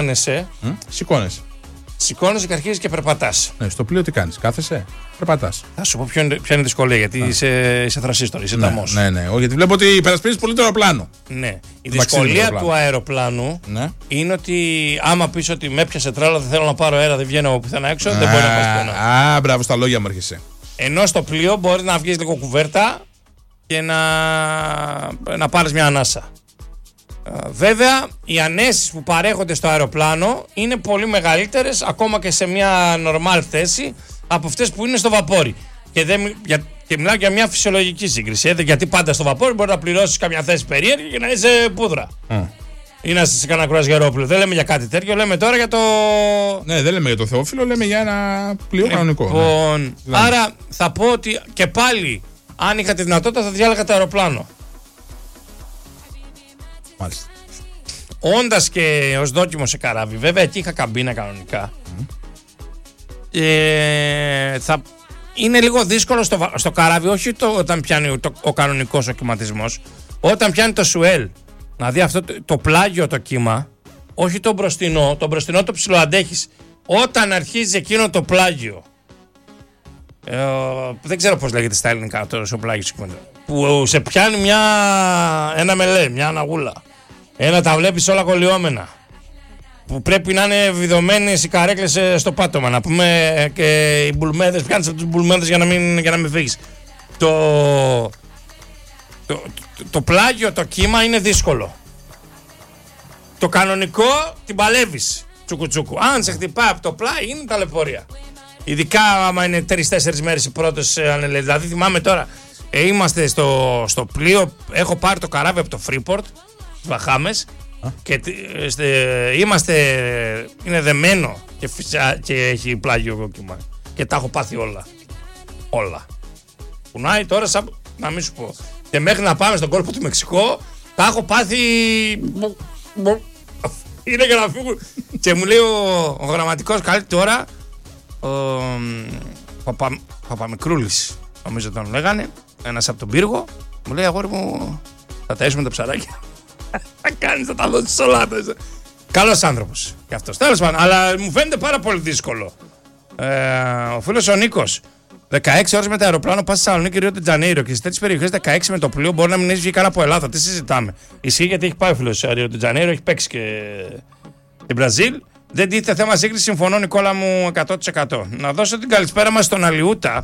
Σηκώνεσαι. Σηκώνεσαι και αρχίζεις και περπατάς. Ναι, στο πλοίο τι κάνεις, κάθεσαι, περπατάς. Θα σου πω ποια είναι η δυσκολία, γιατί είσαι θρασίστορη, είσαι ταμός. Ναι, γιατί βλέπω ότι υπερασπίζεις πολύ το αεροπλάνο. Ναι. Η δυσκολία του αεροπλάνου είναι ότι άμα πεις ότι με έπιασε τρέλα, δεν θέλω να πάρω αέρα, δεν βγαίνω πουθενά έξω, δεν μπορεί να πας πουθενά. Μπράβο, στα λόγια μου έρχεσαι. Ενώ στο πλοίο μπορεί να βγεις λίγο κουβέρτα και να πάρεις μια ανάσα. Βέβαια, οι ανέσεις που παρέχονται στο αεροπλάνο είναι πολύ μεγαλύτερες ακόμα και σε μια νορμάλ θέση από αυτές που είναι στο βαπόρι. Και μιλάω για μια φυσιολογική σύγκριση. Γιατί πάντα στο βαπόρι μπορεί να πληρώσεις καμιά θέση περίεργη και να είσαι πούδρα. Ή να είσαι σε κανένα κρουαζιερόπλοιο. Δεν λέμε για κάτι τέτοιο, λέμε τώρα για το. Ναι, δεν λέμε για το Θεόφιλο, λέμε για ένα πλοίο κανονικό. Ναι. Άρα θα πω ότι και πάλι, αν είχα τη δυνατότητα, θα διάλεγα το αεροπλάνο. Μάλιστα. Όντας και ως δόκιμο σε καράβι, βέβαια εκεί είχα καμπίνα κανονικά. Είναι λίγο δύσκολο στο καράβι, όχι όταν πιάνει ο κανονικός ο κυματισμός, όταν πιάνει το σουέλ. Να δει αυτό το πλάγιο το κύμα, όχι το μπροστινό το ψιλοαντέχεις. Όταν αρχίζει εκείνο το πλάγιο, δεν ξέρω πώς λέγεται στα ελληνικά το πλάγιο, που σε πιάνει ένα μελέ, μια αναγούλα. Τα βλέπεις όλα κολλιόμενα. Που πρέπει να είναι βιδωμένες οι καρέκλες στο πάτωμα. Να πούμε και οι μπουλμέδες, πιάνεις από τους μπουλμέδες για να μην φύγεις. Το πλάγιο, το κύμα είναι δύσκολο. Το κανονικό την παλεύεις τσουκουτσούκου. Αν σε χτυπάει από το πλάι είναι ταλαιπωρία. Ειδικά άμα είναι 3-4 μέρες οι πρώτες ανελεύσεις. Δηλαδή θυμάμαι τώρα, είμαστε στο πλοίο, έχω πάρει το καράβι από το Freeport, στις Βαχάμες, και είναι δεμένο και έχει πλάγιο κύμα. Και τα έχω πάθει όλα. Κουνάει τώρα να μην σου πω. Και μέχρι να πάμε στον κόλπο του Μεξικό, τα έχω πάθει. Είναι για να φύγουν. Και μου λέει ο γραμματικός, καλή τώρα, Παπαμικρούλης, νομίζω τον λέγανε, ένας από τον πύργο, μου λέει, αγόρι μου, θα ταΐσουμε τα ψαράκια. Θα κάνεις, θα τα δώσεις όλα. Καλός άνθρωπος και αυτός. Τέλος πάντων, αλλά μου φαίνεται πάρα πολύ δύσκολο. Ο φίλος ο Νίκος, 16 ώρες με το αεροπλάνο πας στη Θεσσαλονίκη, Ρίο ντε Τζανέιρο, και σε τέτοιες περιοχές 16 με το πλοίο μπορεί να μην έχει βγει καν από Ελλάδα. Τι συζητάμε. Ισχύει, γιατί έχει πάει ο φίλος Ρίο ντε Τζανέιρο, έχει παίξει και την Μπραζίλ. Δεν τίθεται θέμα σύγκριση, συμφωνώ Νικόλα μου 100%. Να δώσω την καλησπέρα μας στον Αλιούτα.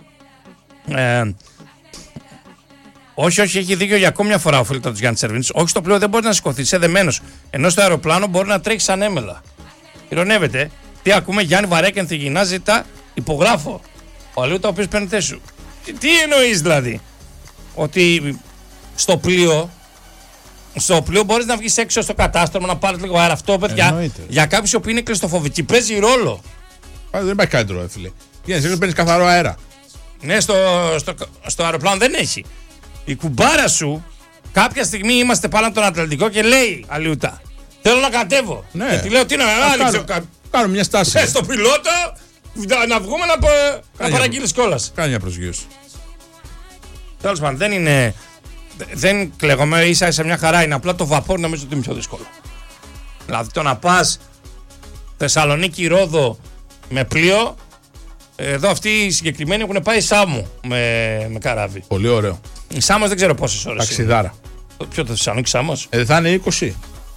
Όχι, έχει δίκιο για ακόμη μια φορά ο φίλος του Γιάννη Σερβίνης. Όχι, στο πλοίο δεν μπορεί να σηκωθεί, είσαι δεμένος. Ενώ στο αεροπλάνο μπορεί να τρέχει ανέμελα. Ηρωνεύεται. Τι ακούμε, Γιάννη Βαρέκενθη γυνά ζητά, υπογράφω. Ο Αλιούτα, ο οποίος παίρνει θέση σου. Τι εννοείς δηλαδή? Ότι στο πλοίο μπορείς να βγεις έξω στο κατάστρωμα, να πάρεις λίγο αέρα. Αυτό, παιδιά, για κάποιους που είναι κλειστοφοβικοί παίζει ρόλο. Δεν υπάρχει κάτι ρόλο, φίλε. Βγαίνεις, παίρνεις καθαρό αέρα. Ναι, στο αεροπλάνο δεν έχει. Η κουμπάρα σου, κάποια στιγμή είμαστε πάνω από τον Ατλαντικό και λέει, Αλιούτα, θέλω να κατέβω. Ναι. Και τη λέω, τι να κάνω μια στάση. Στο πιλότο, να βγούμε να παραγγείλεις κόλας. Κάνει μια προσγείωση. Τέλος πάντων, δεν είναι. Δεν κλαίγομαι, ίσα μια χαρά είναι. Απλά το βαπόρ νομίζω ότι είναι πιο δύσκολο. Δηλαδή το να πας Θεσσαλονίκη, Ρόδο με πλοίο. Εδώ αυτοί οι συγκεκριμένοι έχουν πάει Σάμο με καράβι. Πολύ ωραίο. Η Σάμος δεν ξέρω πόσες ώρες. Ταξιδάρα. Ποιο το Θεσσαλονίκη Σάμος? Θα είναι 20.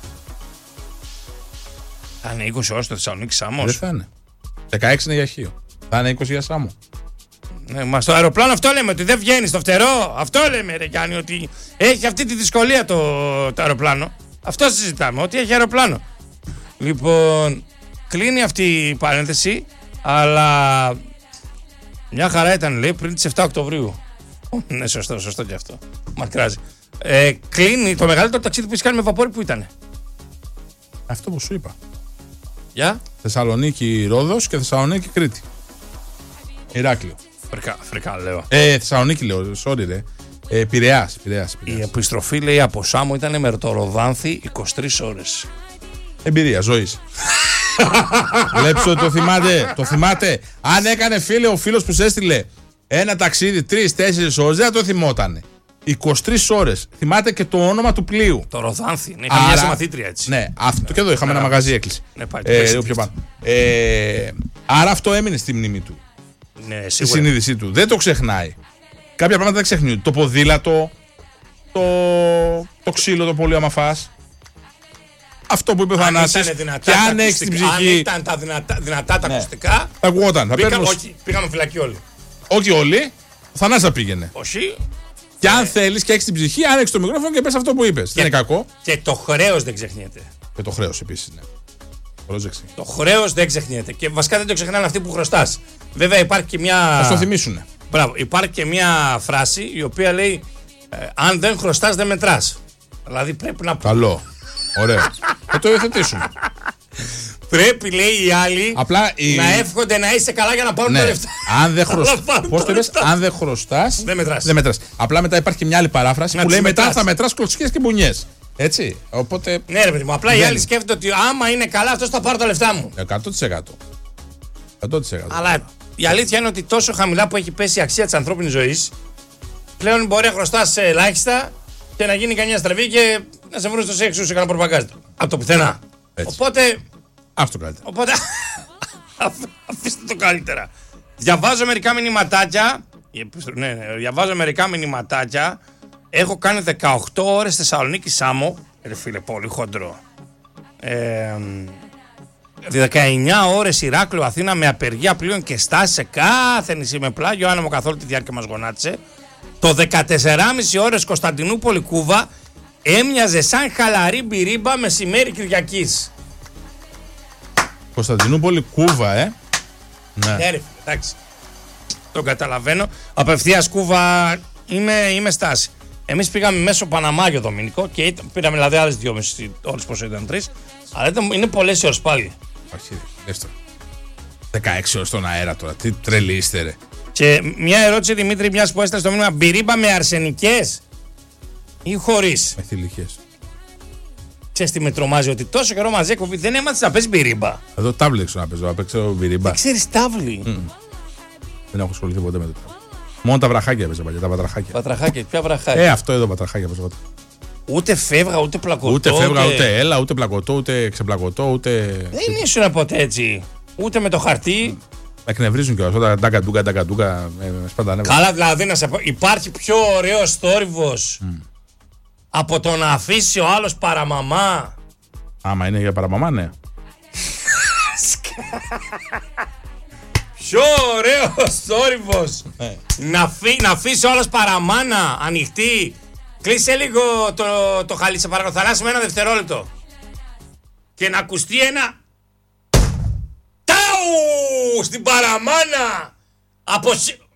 Θα είναι 20 ώρες το Θεσσαλονίκη Σάμος. Δεν θα είναι. 16 είναι για Χίο. Θα είναι 20 για Σάμο. Ναι, μα στο αεροπλάνο αυτό λέμε, ότι δεν βγαίνει στο φτερό. Αυτό λέμε, ρε Γιάννη, ότι έχει αυτή τη δυσκολία το αεροπλάνο. Αυτό συζητάμε, ότι έχει αεροπλάνο. Λοιπόν, κλείνει αυτή η παρένθεση, αλλά μια χαρά ήταν, λέει, πριν τις 7 Οκτωβρίου. Ναι, σωστό και αυτό. Μακράζει. Κλείνει το μεγαλύτερο ταξίδι που έχει κάνει με βαπόρι, που ήταν? Αυτό που σου είπα. Για Θεσσαλονίκη Ρόδος και Θεσσαλονίκη Κρήτη. Ηράκλειο. Φρικά λέω. Θεσσαλονίκη λέω, sorry ρε. Πειραιάς. Η επιστροφή, λέει, από Σάμο ήταν με το Ροδάνθη 23 ώρες. Εμπειρία ζωής. Βλέπεις ότι το θυμάται. Αν έκανε, φίλε, ο φίλος που σε έστειλε ένα ταξίδι 3-4 ώρες, δεν θα το θυμότανε. 23 ώρες. Θυμάται και το όνομα του πλοίου. Το Ροδάνθη. Ναι, είχα μια συμμαθήτρια έτσι. Ναι, αυτό και εδώ είχαμε ένα μαγαζί έκλεισε. Ναι, πάει, Λίγο πιο πάνω. Άρα αυτό έμεινε στη μνήμη του. Ναι, Στη σίγουρα. συνείδησή του. Δεν το ξεχνάει. Κάποια πράγματα δεν ξεχνιούνται. Το ποδήλατο, το ξύλο, το πολύ άμα φας. Αυτό που είπε ο Θανάσης. Και αν έχεις την ψυχή. Αν ήταν τα δυνατά τα ακουστικά. Θα ακουγόταν. Όχι, πήγαμε φυλακή όλοι. Όχι όλοι. Ο Θανάσης θα πήγαινε. Όχι. Και αν θέλεις και έχεις την ψυχή, άνοιξε το μικρόφωνο και πες αυτό που είπες. Δεν είναι κακό. Και το χρέος δεν ξεχνιέται. Και το χρέος επίσης, ναι. Πρόσεξε. Το χρέος δεν ξεχνιέται. Και βασικά δεν το ξεχνάνε αυτοί που χρωστάς. Βέβαια υπάρχει και μια. Θα το θυμίσουνε. Μπράβο. Υπάρχει και μια φράση η οποία λέει αν δεν χρωστάς δεν μετράς. Δηλαδή πρέπει να. Καλό. Ωραίο. Θα το υιοθετήσουμε. Πρέπει, λέει οι άλλοι, Απλά να εύχονται να είσαι καλά για να πάρουν τα λεφτά. Αν δεν χρωστάς. Πώς το είπες, αν δεν χρωστάς. Δεν μετράς. Δεν μετράς. Απλά μετά υπάρχει και μια άλλη παράφραση Να που τις λέει μετά μετράς. θα μετράς κλωτσιές και μπουνιές. Έτσι. Οπότε. Ναι, ρε παιδί μου. Απλά οι Δεν. άλλοι σκέφτονται ότι άμα είναι καλά, αυτό θα πάρει τα λεφτά μου. 100%. 100%. Αλλά η αλήθεια είναι ότι τόσο χαμηλά που έχει πέσει η αξία της ανθρώπινης ζωής, πλέον μπορεί να χρωστάς ελάχιστα και να γίνει κανένα στραβή και να σε βρουν στο σεξ σου σε κανένα προπαγκάζ. Από το πουθενά. Έτσι. Οπότε Αυτό καλύτερα. αφήστε το καλύτερα. Διαβάζω μερικά μηνυματάκια. Ναι, διαβάζω μερικά μηνυματάκια. Έχω κάνει 18 ώρες Θεσσαλονίκη Σάμο. Ρε φίλε, πολύ χοντρό. 19 ώρες Ηράκλειο Αθήνα με απεργία πλοίων και στάση σε κάθε νησί με πλάγιο άνεμο καθ' όλη τη διάρκεια μας γονάτισε. Το 14,5 ώρες Κωνσταντινούπολη Κούβα έμοιαζε σαν χαλαρή μπυρίμπα μεσημέρι Κυριακής. Κωνσταντινούπολη Κούβα, Ναι, ρε φίλε, εντάξει. Το καταλαβαίνω. Απευθείας Κούβα είμαι στάση. Εμείς πήγαμε μέσω Παναμάγιο Δομήνικο και πήραμε δηλαδή άλλες 2,5 ώρες πόσο ήταν 3. Αλλά είναι πολλές ώρες πάλι. Όχι, δες το. 16 ώρες στον αέρα τώρα. Τι τρελή είστε, ρε. Και μια ερώτηση, Δημήτρη, μιας που έστειλε στο μήνυμα. Μπυρίμπα με αρσενικές ή χωρίς? Με θηλυκές. Ξέρεις τι με τρομάζει, ότι τόσο καιρό μαζί εκπομπή δεν έμαθες να παίζεις μπυρίμπα. Εδώ τάβλη έξω να παίζω, να παίξω μπυρίμπα. Ξέρεις τάβλη. Δεν έχω ασχοληθεί ποτέ με το τάβλη. Μόνο τα βραχάκια έπαιζα παλιά, τα πατραχάκια. Πατραχάκια, ποια βραχάκια. Αυτό εδώ πατραχάκια έπαιζα ποτέ. Ούτε φεύγα, ούτε πλακωτό. Ούτε φεύγα, ούτε έλα, ούτε πλακωτό, ούτε ξεπλακωτό, ούτε. Δεν ήσουν ποτέ έτσι. Ούτε με το χαρτί. Με εκνευρίζουν κιόλας. Όταν ντάγκα, με σπαντανεύουν. Καλά, δηλαδή να σε πω, υπάρχει πιο ωραίος θόρυβος από το να αφήσει ο άλλος παραμαμά. Άμα είναι για παραμαμά, ναι. Πιο ωραίος θόρυβος να αφήσει ο άλλος παραμάνα ανοιχτή. Κλείσε λίγο το χαλί, σε παρακαλώ, Θανάση, με ένα δευτερόλεπτο. Και να ακουστεί ένα τάου στην παραμάνα από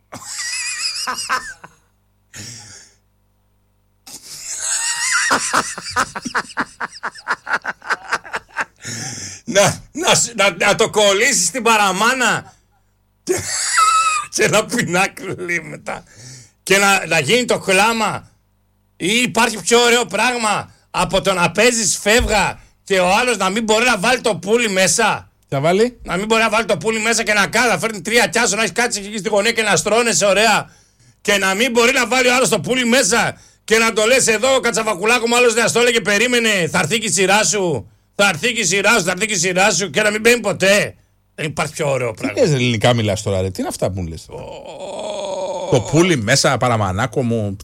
να το κολλήσεις στην παραμάνα και να πινάκλει μετά και να γίνει το κλάμα. Ή υπάρχει πιο ωραίο πράγμα από το να παίζεις φεύγα και ο άλλος να μην μπορεί να βάλει το πουλί μέσα? Θα βάλει. Να μην μπορεί να βάλει το πουλί μέσα και να κάνει, να φέρνει 3 κιάσο, να έχει κάτσει εκεί στη γωνία και να στρώνεσαι ωραία. Και να μην μπορεί να βάλει ο άλλος το πουλί μέσα και να το λες εδώ, κατσαβακουλάκο μου, άλλος δεν το έλεγε, περίμενε, θα έρθει και η σειρά σου. Θα έρθει και η σειρά σου και να μην μπαίνει ποτέ. Δεν υπάρχει πιο ωραίο πράγμα. Τι λες, ελληνικά μιλάς τώρα, ρε. Τι είναι αυτά που μου λες τώρα. Το πουλί μέσα, παραμανάκο μου.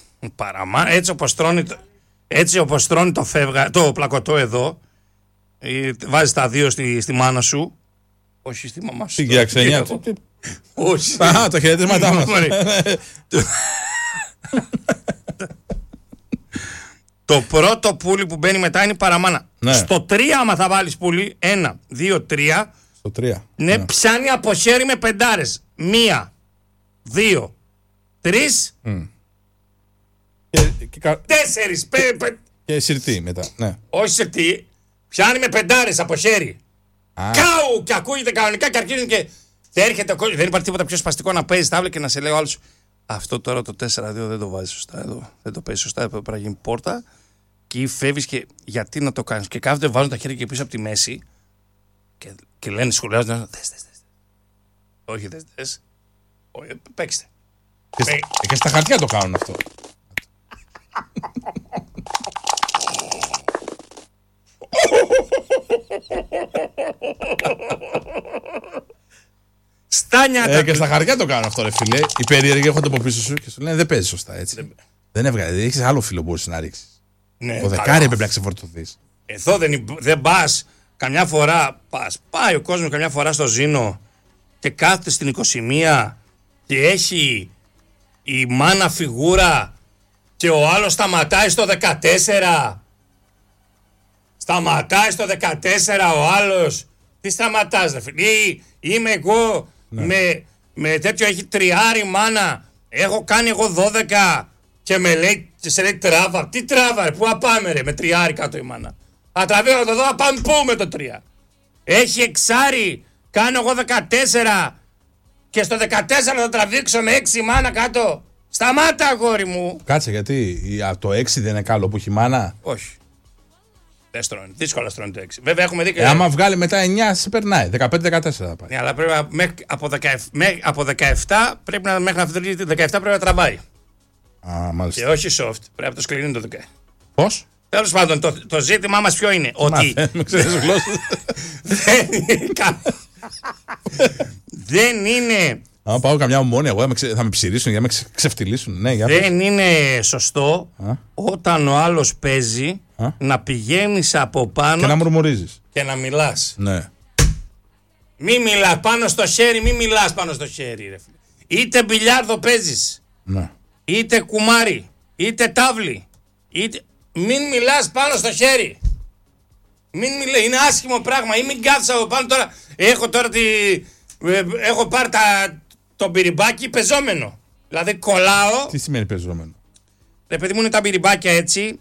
Έτσι όπως τρώνει το φεύγα, το πλακωτό εδώ, βάζεις τα 2 στη μάνα σου. Όχι στη μαμά σου. Στην κυρία Ξένια. Όχι. Α, το χαιρετίσματά μας. Το πρώτο πουλί που μπαίνει μετά είναι η παραμάνα. Ναι. Στο 3 άμα θα βάλεις πουλί, 1, 2, 3. Στο 3. Ναι, πιάνει από χέρι με πεντάρες. 1, 2, 3, 4. Και σιρτή μετά. Ναι. Όχι σε τι. Πιάνει με πεντάρες από χέρι. Κάου! Και ακούγεται κανονικά και αρχίζουν και. Έρχεται ο κόσμος. Δεν υπάρχει τίποτα πιο σπαστικό να παίζει τάβλα και να σε λέει ο άλλος. Αυτό τώρα το 4-2 δεν το βάζει σωστά εδώ. Δεν το παίζει σωστά. Πρέπει να γίνει πόρτα. Και φεύγει και γιατί να το κάνει. Και κάθονται, βάζουν τα χέρια και πίσω από τη μέση. Και λένε, σχολιάζουν. Δες. Όχι, δες. Παίξτε. Και στα χαρτιά το κάνουν αυτό. Στάνια Και στα χαρτιά το κάνω αυτό, ρε φίλε. Οι περίεργοι έρχονται από πίσω σου και σου λένε δεν παίζει σωστά έτσι. Δεν έβγαλε. Έχει άλλο φίλο που μπορεί να ρίξει. Ναι, το δεκάρι πρέπει να ξεφορτωθεί. Εδώ δεν πα. Καμιά φορά πάει ο κόσμο καμιά φορά στο Ζήνο και κάθεται στην 21 και έχει η μάνα φιγούρα και ο άλλος σταματάει στο 14. Σταματάει στο 14 ο άλλος. Τι σταματάς, ρε φίλε? Είμαι εγώ με τέτοιο, έχει τριάρι μάνα. Έχω κάνει εγώ 12 και σε λέει τράβα. Τι τράβα, ρε, πού να πάμε, ρε, με τριάρι κάτω η μάνα. Θα τραβήω να το δω, να πάμε πού με το 3. Έχει εξάρι, κάνω εγώ 14 και στο 14 θα τραβήξω με 6 μάνα κάτω. Σταμάτα, αγόρι μου. Κάτσε, γιατί το 6 δεν είναι καλό που έχει μάνα? Όχι. Δεν στρώνει. Δύσκολα στρώνει το 6. Βέβαια έχουμε δει και. Άμα βγάλει μετά 9, σε περνάει. 15-14 θα πάει. Ναι, αλλά πρέπει από 17 πρέπει να, μέχρι να 17 πρέπει να τραβάει. Α, μάλιστα. Και όχι soft. Πρέπει να το σκληρύνει το 10. Πώς? Τέλος πάντων, το ζήτημά μας ποιο είναι? Ότι. Δεν είναι. Αν πάω καμιά ομόνια, εγώ θα με ψηρίσουν για να με ξεφτυλίσουν. Ναι, δεν είναι σωστό όταν ο άλλος παίζει να πηγαίνεις από πάνω και να μουρμουρίζεις και να μιλάς. Ναι. Μη μιλάς πάνω στο χέρι, μη μιλάς πάνω στο χέρι, ρε φίλε. Είτε μπιλιάρδο παίζεις, ναι, είτε κουμάρι, είτε τάβλη, μην μιλάς πάνω στο χέρι. Μην μιλάς, είναι άσχημο πράγμα. Ή μην κάθεσαι από πάνω τώρα. Έχω πάρει το μπυριμπάκι πεζόμενο. Δηλαδή κολλάω. Τι σημαίνει πεζόμενο? Επειδή μου είναι τα μπυριμπάκια έτσι,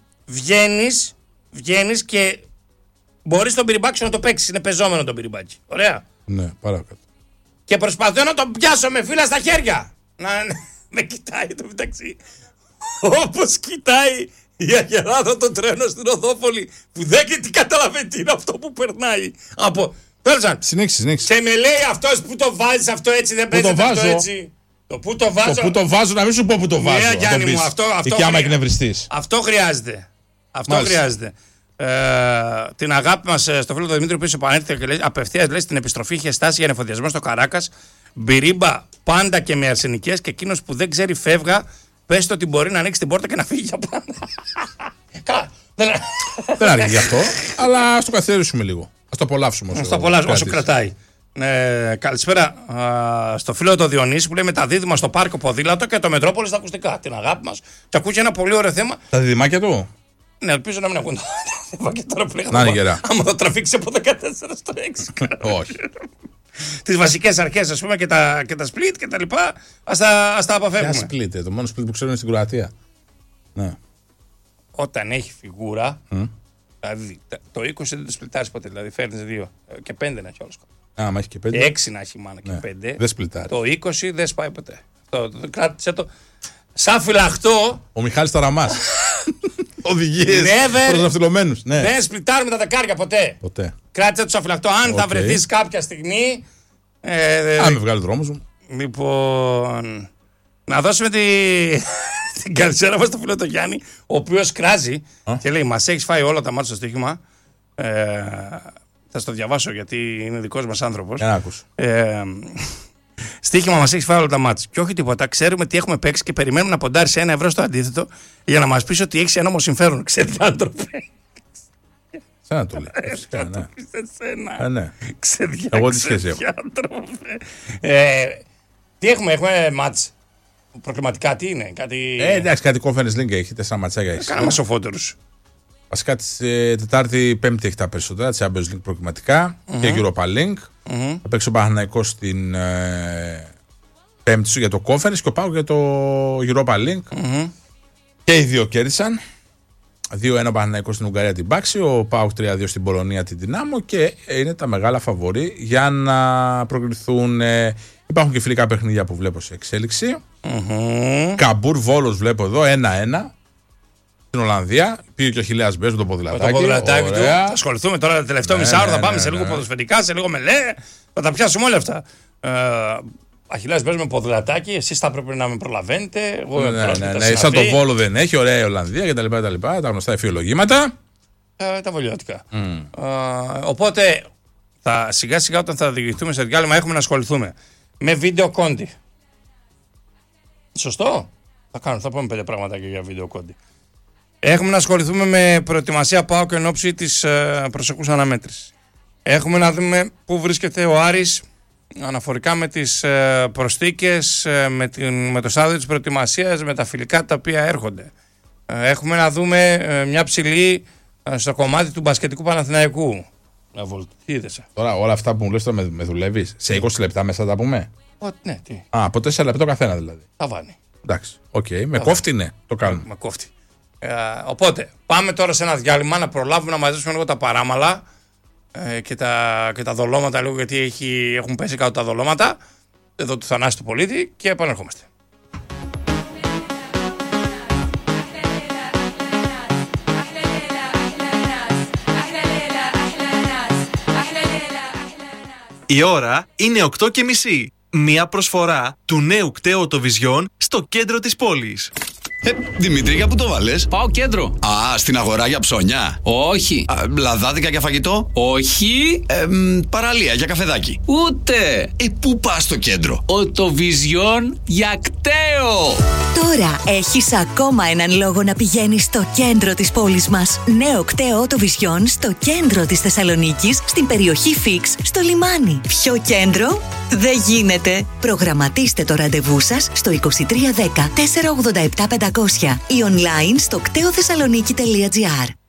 βγαίνεις και μπορείς το μπυριμπάκι σου να το παίξεις. Είναι πεζόμενο το μπυριμπάκι. Ωραία. Ναι, παρακάτω. Και προσπαθώ να το πιάσω με φύλλα στα χέρια. Με κοιτάει το μεταξύ. Όπως κοιτάει η Αγελάδα το τρένο στην Οδόπολη, που δεν καταλαβαίνει τι είναι αυτό που περνάει. Συνέχισε. Και με λέει αυτός που το βάζεις αυτό έτσι, δεν παίζεται αυτό έτσι. Το που το βάζω. Το που το βάζω, να μην σου πω που το βάζω. Ναι, Γιάννη μου, αυτό εκεί άμα εκνευριστείς. Αυτό χρειάζεται. Την αγάπη μας στο φίλο του Δημήτρη που επανέλθει και λέει απευθείας, λέει, στην επιστροφή είχε στάσει για ανεφοδιασμό στο Καράκας. Μπυρίμπα πάντα και με αρσενικές, και εκείνος που δεν ξέρει φεύγα, πες το ότι μπορεί να ανοίξει την πόρτα και να φύγει για πάντα. Καλά. Δεν άργει γι' αυτό, αλλά ας το καθαρίσουμε λίγο. Ας το απολαύσουμε όσο κρατάει. Καλησπέρα στο φίλο του Διονύση που λέει με τα δίδυμα στο πάρκο ποδήλατο και το Μετρόπολη στα ακουστικά. Την αγάπη μας. Και ακούει ένα πολύ ωραίο θέμα. Τα διδυμάκια του. Ναι, ελπίζω να μην ακούν τα διδυμάκια τώρα που λέγαμε. Να είναι γερά. Άμα το τραβήξει από 14 στο 6. Όχι. Τις βασικές αρχές, ας πούμε, και τα split και τα λοιπά, ας τα αποφεύγουμε. Ποια split, το μόνο split που ξέρω είναι στην Κροατία. Ναι. Όταν έχει φιγούρα, δηλαδή το 20 δεν το σπλιτάρεις ποτέ, δηλαδή φέρνεις 2 και 5 να έχει όλος. Άμα έχει και 5. 6 να έχει μάνα και 5. Δεν σπλιτάρει. Το 20 δεν σπάει ποτέ. Κράτησε το. Σαν φυλαχτό. Ο Μιχάλης Ταραμάς. Οδηγίες προς ναυτιλωμένους. Ναι. Δεν σπλιτάρουμε τα δεκάρια ποτέ. Κράτησε το σαν φυλαχτό. Αν θα βρεθείς κάποια στιγμή. Αν με βγάλει δρόμος μου. Λοιπόν. Να δώσουμε την καλησπέρα μας στο φίλο του Γιάννη, ο οποίος κράζει και λέει: μας έχεις φάει όλα τα μάτια στο στοίχημα. Θα στο διαβάσω γιατί είναι δικός μας άνθρωπος. Στοίχημα, μας έχεις φάει όλα τα μάτια. Και όχι τίποτα. Ξέρουμε τι έχουμε παίξει και περιμένουμε να ποντάρεις 1 ευρώ στο αντίθετο για να μας πεις ότι έχεις ένομο συμφέρον. Ξέρετε, άνθρωπε. Σένα το λέει. Ναι. Εγώ τι σχέση έχω. Τι έχουμε μάτς. Προκριματικά τι είναι, κάτι. Εντάξει, κάτι Conference League έχει, 4 ματσάκια έχει. Κάναμε σοφότερους. Βασικά Τετάρτη, Πέμπτη έχει τα περισσότερα, Champions League προκριματικά και Europa League. Θα παίξει ο Παναθηναϊκός στην Πέμπτη σου για το Conference και ο ΠΑΟΚ για το Europa League. Και οι δύο κέρδισαν. 2-1 ο Παναθηναϊκός στην Ουγγαρία την Πάξη, ο ΠΑΟΚ 3-2 στην Πολωνία την Δυνάμο και είναι τα μεγάλα φαβορί για να προκριθούν. Υπάρχουν και φιλικά παιχνίδια που βλέπω σε εξέλιξη. Καμπούρ Βόλος βλέπω εδώ 1-1 στην Ολλανδία. Πήγε και ο Χιλέας Μπέζ με το ποδηλατάκι. Του. Θα ασχοληθούμε τώρα το τελευταίο μισάωρο. Θα πάμε σε λίγο ποδοσφαιρικά, σε λίγο μελέ. Θα τα πιάσουμε όλα αυτά. Αχιλλέας παίζουμε ποδηλατάκι, εσείς θα πρέπει να με προλαβαίνετε. Εγώ ναι. Σαν το Βόλο δεν έχει, ωραία η Ολλανδία κτλ. Τα γνωστά εφιολογήματα. Τα βολιώτικα. Οπότε σιγά σιγά όταν θα διηγηθούμε σε διάλειμμα έχουμε να ασχοληθούμε με βίντεο κόντι. Σωστό? Θα πούμε 5 πραγματάκια για βίντεο κόντι. Έχουμε να ασχοληθούμε με προετοιμασία ΠΑΟΚ εν ώψη της προσεχούς αναμέτρησης. Έχουμε να δούμε πού βρίσκεται ο Άρης αναφορικά με τις προσθήκες, με το στάδιο της προετοιμασίας, με τα φιλικά τα οποία έρχονται. Έχουμε να δούμε μια ψηλή στο κομμάτι του μπασκετικού Παναθηναϊκού. Τι είδεσαι? Τώρα όλα αυτά που μου λες τώρα με δουλεύεις. Σε 20 λεπτά μέσα τα πούμε. Ναι, τι. Από 4 λεπτά καθένα δηλαδή. Τα βάνει. Εντάξει. Με κόφτη, ναι, το κάνουμε. Με κόφτη. Οπότε πάμε τώρα σε ένα διάλειμμα να προλάβουμε να μαζέψουμε λίγο τα παράμαλα και τα δολώματα λίγο, γιατί έχουν πέσει κάτω τα δολώματα εδώ του Θανάση του Πολίτη και επανερχόμαστε. Η ώρα είναι 8:30. Μία προσφορά του νέου κταίου Οτοβιζιόν στο κέντρο της πόλης. Δημητρή, για πού το βάλες? Πάω κέντρο. Α, στην αγορά για ψώνια. Όχι. Λαδάδικα για φαγητό. Όχι. Παραλία για καφεδάκι. Ούτε. Πού πας στο κέντρο? Οτοβιζιόν για κταίο. Τώρα έχεις ακόμα έναν λόγο να πηγαίνεις στο κέντρο της πόλης μας. Νέο κταίο Οτοβιζιόν στο κέντρο της Θεσσαλονίκης, στην περιοχή Φίξ, στο λιμάνι. Ποιο κέντρο? Δεν γίνεται. Προγραμματίστε το ραντεβού σας στο 2310 487 500 ή online στο κτεοθεσσαλονίκη.gr.